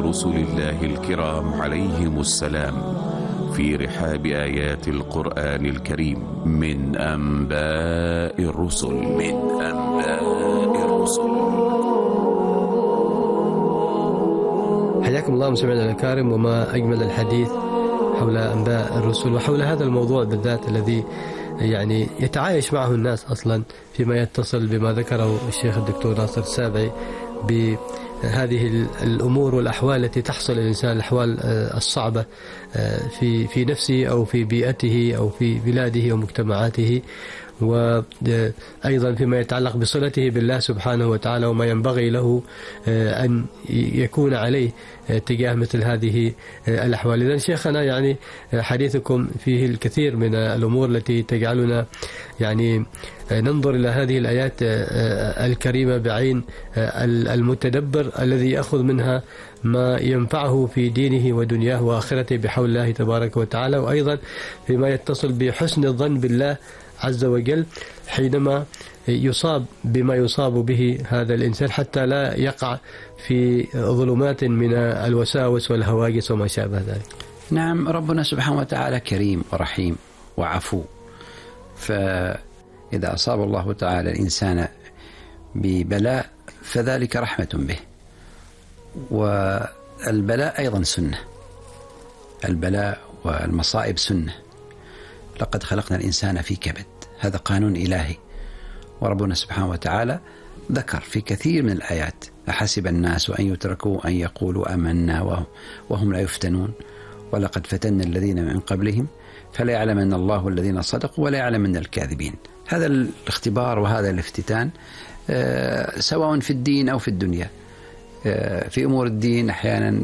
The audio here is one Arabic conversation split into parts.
رسل الله الكرام عليهم السلام في رحاب آيات القرآن الكريم من أنباء الرسل حياكم الله مستمعينا الكرام، وما أجمل الحديث حول أنباء الرسل وحول هذا الموضوع بالذات الذي يعني يتعايش معه الناس أصلا فيما يتصل بما ذكره الشيخ الدكتور ناصر السابعي بهذه الأمور والأحوال التي تحصل للإنسان، الأحوال الصعبة في نفسه أو في بيئته أو في بلاده ومجتمعاته، وأيضا فيما يتعلق بصلته بالله سبحانه وتعالى وما ينبغي له أن يكون عليه تجاه مثل هذه الأحوال. إذن شيخنا يعني حديثكم فيه الكثير من الأمور التي تجعلنا يعني ننظر إلى هذه الآيات الكريمة بعين المتدبر الذي يأخذ منها ما ينفعه في دينه ودنياه وآخرته بحول الله تبارك وتعالى، وأيضا فيما يتصل بحسن الظن بالله عز وجل حينما يصاب بما يصاب به هذا الإنسان حتى لا يقع في ظلمات من الوساوس والهواجس وما شابه ذلك. نعم، ربنا سبحانه وتعالى كريم ورحيم وعفو، فإذا أصاب الله تعالى الإنسان ببلاء فذلك رحمة به، والبلاء أيضا سنة، البلاء والمصائب سنة. لقد خلقنا الإنسان في كبد، هذا قانون إلهي، وربنا سبحانه وتعالى ذكر في كثير من الآيات: أحسب الناس أن يتركوا أن يقولوا آمنا وهم لا يفتنون ولقد فتنا الذين من قبلهم فلا يعلمن الله الذين صدقوا ولا يعلمن الكاذبين. هذا الاختبار وهذا الافتتان سواء في الدين أو في الدنيا. في أمور الدين أحيانا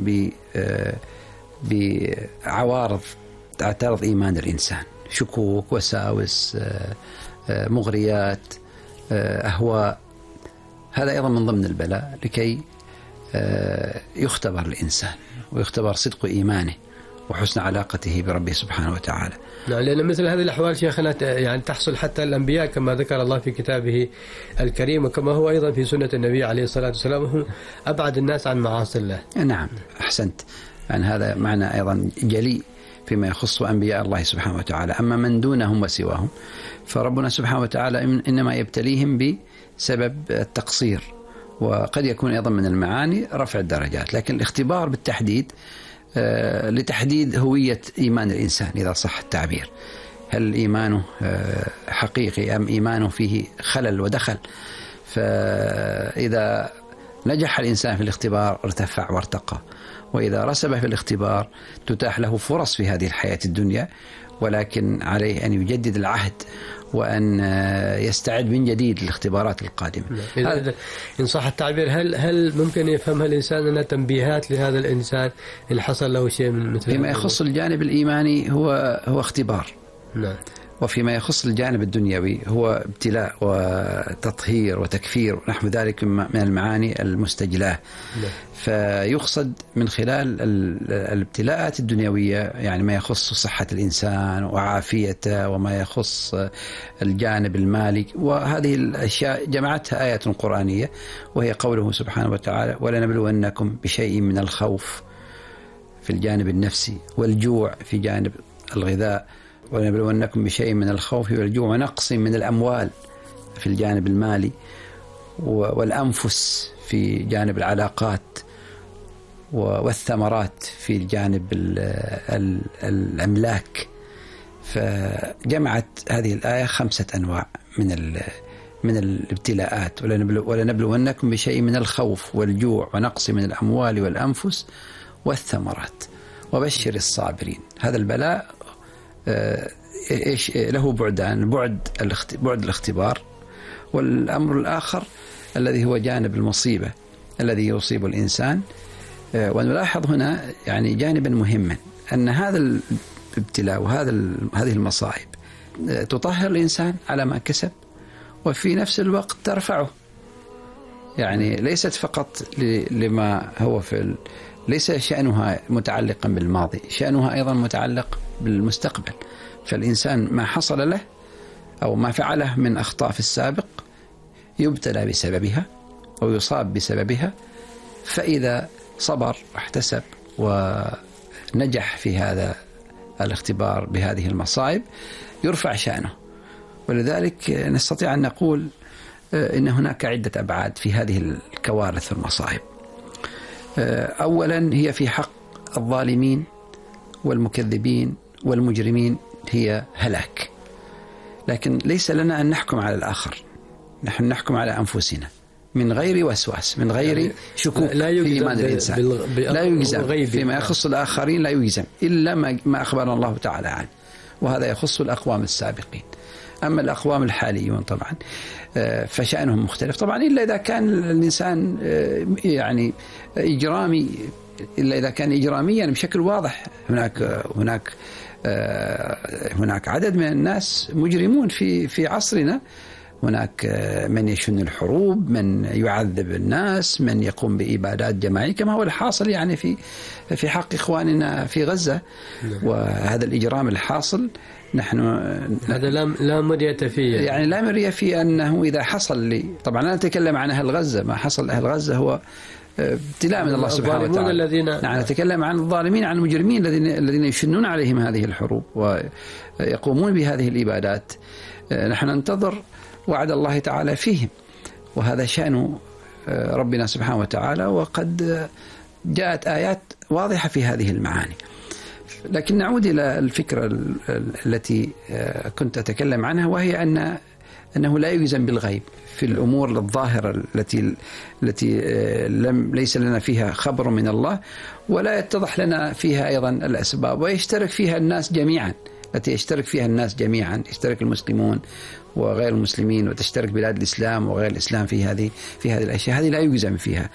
بعوارض تعترض إيمان الإنسان، شكوك، وساوس، مغريات، أهواء، هذا أيضا من ضمن البلاء لكي يختبر الإنسان ويختبر صدق إيمانه وحسن علاقته بربه سبحانه وتعالى. لأن مثل هذه الأحوال شيخنا يعني تحصل حتى الأنبياء كما ذكر الله في كتابه الكريم، وكما هو أيضا في سنة النبي عليه الصلاة والسلام، هم أبعد الناس عن معاصي الله. نعم، أحسنت، يعني هذا معنى أيضا جلي فيما يخص أنبياء الله سبحانه وتعالى. أما من دونهم وسواهم فربنا سبحانه وتعالى إنما يبتليهم بسبب التقصير، وقد يكون أيضا من المعاني رفع الدرجات، لكن الاختبار بالتحديد لتحديد هوية إيمان الإنسان إذا صح التعبير، هل إيمانه حقيقي أم إيمانه فيه خلل ودخل. فإذا نجح الإنسان في الاختبار ارتفع وارتقى، وإذا رسب في الاختبار تتاح له فرص في هذه الحياة الدنيا، ولكن عليه أن يجدد العهد وأن يستعد من جديد للاختبارات القادمة. إن صح التعبير، هل ممكن يفهمها الإنسان أنها تنبيهات لهذا الإنسان إن حصل له شيء من مثل فيما يخص الجانب الإيماني هو اختبار، نعم، وفيما يخص الجانب الدنيوي هو ابتلاء وتطهير وتكفير ونحو ذلك من المعاني المستجلاه. فيقصد من خلال الابتلاءات الدنيوية يعني ما يخص صحة الإنسان وعافيته، وما يخص الجانب المالي، وهذه الأشياء جمعتها آيات قرآنية، وهي قوله سبحانه وتعالى: ولنبلونكم بشيء من الخوف في الجانب النفسي، والجوع في جانب الغذاء، ولنبلونكم بشيء من الخوف والجوع ونقص من الأموال في الجانب المالي، والأنفس في جانب العلاقات، والثمرات في الجانب الأملاك. فجمعت هذه الآية 5 أنواع من الابتلاءات: ولنبلونكم بشيء من الخوف والجوع ونقص من الأموال والأنفس والثمرات وبشر الصابرين. هذا البلاء له بعدان: بعد الاختبار، والأمر الآخر الذي هو جانب المصيبة الذي يصيب الإنسان. ونلاحظ هنا يعني جانبا مهما، أن هذا الابتلاء وهذه المصائب تطهر الإنسان على ما كسب، وفي نفس الوقت ترفعه، يعني ليست فقط لما هو ليس شأنها متعلقا بالماضي، شأنها أيضا متعلق بالمستقبل. فالإنسان ما حصل له أو ما فعله من أخطاء في السابق يبتلى بسببها أو يصاب بسببها، فإذا صبر واحتسب ونجح في هذا الاختبار بهذه المصائب يرفع شأنه. ولذلك نستطيع أن نقول إن هناك عدة أبعاد في هذه الكوارث والمصائب. أولا هي في حق الظالمين والمكذبين والمجرمين هي هلاك، لكن ليس لنا أن نحكم على الآخر، نحن نحكم على أنفسنا من غير وسواس، من غير شكوك في إيمان الإنسان. لا يجزم فيما يخص الآخرين، لا يجزم إلا ما أخبرنا الله تعالى عنه، وهذا يخص الأقوام السابقين. أما الأقوام الحاليون طبعا فشأنهم مختلف طبعا، إلا إذا كان الإنسان يعني إجرامي، إلا إذا كان إجراميا بشكل واضح. هناك عدد من الناس مجرمون في عصرنا. هناك من يشن الحروب، من يعذب الناس، من يقوم بإبادات جماعية كما هو الحاصل يعني في حق إخواننا في غزة. وهذا الإجرام الحاصل نحن هذا لا مرية فيه، يعني لا مرية فيه أنه إذا حصل لي، طبعا أنا أتكلم عن أهل غزة، ما حصل أهل غزة هو ابتلاء من الله سبحانه وتعالى. نحن نتكلم عن الظالمين، عن المجرمين الذين يشنون عليهم هذه الحروب ويقومون بهذه الإبادات. نحن ننتظر وعد الله تعالى فيهم، وهذا شأن ربنا سبحانه وتعالى، وقد جاءت آيات واضحة في هذه المعاني. لكن نعود إلى الفكرة التي كنت أتكلم عنها، وهي أنه لا يجزم بالغيب في الأمور الظاهرة التي ليس لنا فيها خبر من الله، ولا يتضح لنا فيها أيضا الأسباب، ويشترك فيها الناس جميعا، التي يشترك فيها الناس جميعا، يشترك المسلمون وغير المسلمين، وتشترك بلاد الإسلام وغير الإسلام في هذه الأشياء. هذه لا يجزم فيها.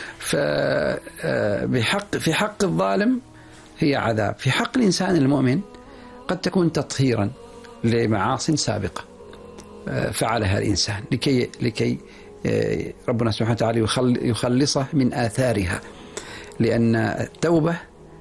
في حق الظالم هي عذاب، في حق الإنسان المؤمن قد تكون تطهيرا لمعاصٍ سابقة فعلها الإنسان لكي ربنا سبحانه وتعالى يخلصه من آثارها، لأن التوبة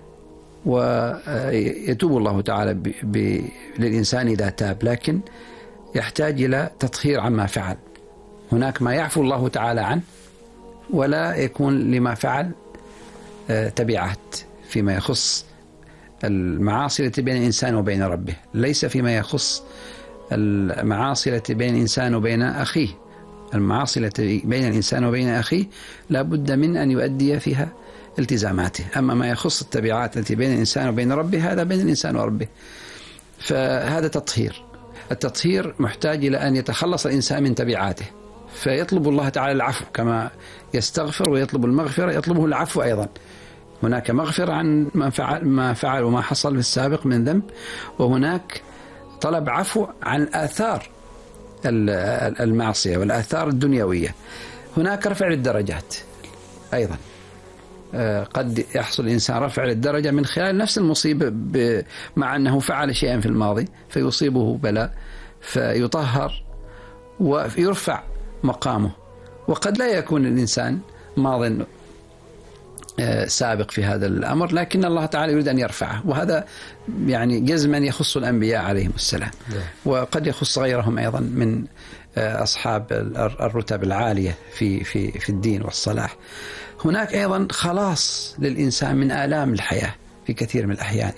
ويتوب الله تعالى للإنسان إذا تاب، لكن يحتاج إلى تطهير عما فعل. هناك ما يعفو الله تعالى عنه، ولا يكون لما فعل تبعات فيما يخص المعاصي التي بين الإنسان وبين ربه، ليس فيما يخص المعاصي التي بين الإنسان وبين أخيه. المعاصي التي بين الإنسان وبين أخيه لا بد من أن يؤدي فيها التزاماته. أما ما يخص التبعات التي بين الإنسان وبين ربه هذا بين الإنسان وربه، فهذا تطهير. التطهير محتاج إلى أن يتخلص الإنسان من تبعاته، فيطلب الله تعالى العفو كما يستغفر ويطلب المغفرة، يطلبه العفو أيضا. هناك مغفرة عن ما فعل وما حصل في السابق من ذنب، وهناك طلب عفو عن آثار المعصية والآثار الدنيوية. هناك رفع للدرجات أيضا، قد يحصل الإنسان رفع للدرجة من خلال نفس المصيبة، مع أنه فعل شيئا في الماضي فيصيبه بلاء فيطهر ويرفع مقامه. وقد لا يكون الإنسان ماض سابق في هذا الأمر، لكن الله تعالى يريد أن يرفعه، وهذا يعني جزما يخص الأنبياء عليهم السلام، وقد يخص غيرهم أيضا من أصحاب الرتب العالية في الدين والصلاح. هناك أيضا خلاص للإنسان من آلام الحياة في كثير من الأحيان،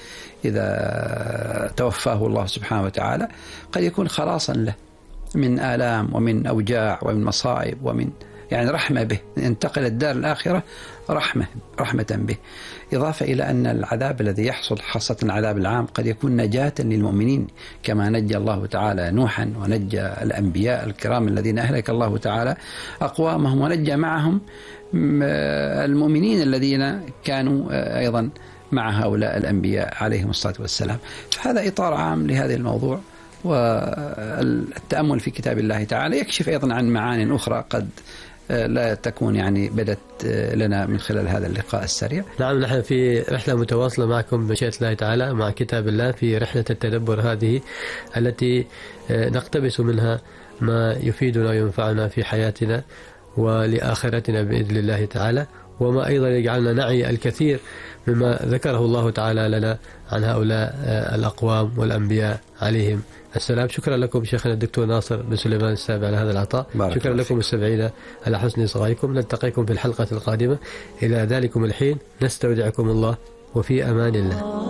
إذا توفاه الله سبحانه وتعالى قد يكون خلاصا له من آلام ومن أوجاع ومن مصائب، ومن يعني رحمة به، انتقل الدار الآخرة رحمة به. إضافة إلى أن العذاب الذي يحصل خاصة العذاب العام قد يكون نجاة للمؤمنين، كما نجى الله تعالى نوحا ونجى الأنبياء الكرام الذين أهلك الله تعالى أقوامهم، ونجى معهم المؤمنين الذين كانوا أيضا مع هؤلاء الأنبياء عليهم الصلاة والسلام. فهذا إطار عام لهذا الموضوع، والتأمل في كتاب الله تعالى يكشف أيضا عن معان أخرى قد لا تكون يعني بدت لنا من خلال هذا اللقاء السريع. نعم، نحن في رحلة متواصلة معكم بمشيئة الله تعالى مع كتاب الله، في رحلة التدبر هذه التي نقتبس منها ما يفيدنا وينفعنا في حياتنا ولآخرتنا بإذن الله تعالى. وما أيضا يجعلنا نعي الكثير مما ذكره الله تعالى لنا عن هؤلاء الأقوام والأنبياء عليهم السلام. شكرا لكم شيخنا الدكتور ناصر بن سليمان السابع على هذا العطاء. شكرا لكم مستمعينا على حسن إصغائكم. نلتقيكم في الحلقة القادمة. إلى ذلكم الحين نستودعكم الله وفي أمان الله.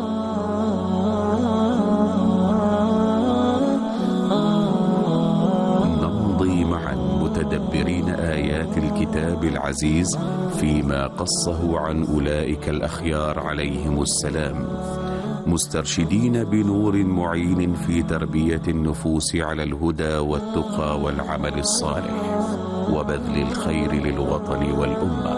نمضي معا متدبرين آيات الكتاب العزيز فيما قصه عن أولئك الأخيار عليهم السلام، مسترشدين بنور معين في تربية النفوس على الهدى والتقى والعمل الصالح وبذل الخير للوطن والأمة.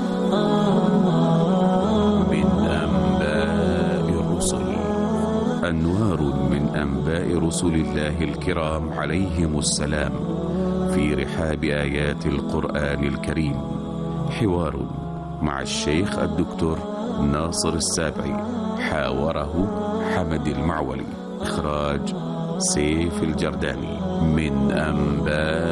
من أنباء الرسل، أنوار من أنباء رسل الله الكرام عليهم السلام في رحاب آيات القرآن الكريم. حوار مع الشيخ الدكتور ناصر السابعي، حاوره حمد المعولي، إخراج سيف الجرداني. من أنباء